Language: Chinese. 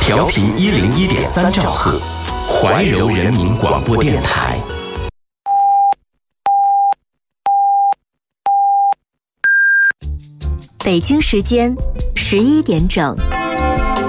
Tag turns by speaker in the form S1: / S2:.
S1: 调频101.3兆赫，怀柔人民广播电台。
S2: 北京时间11点整。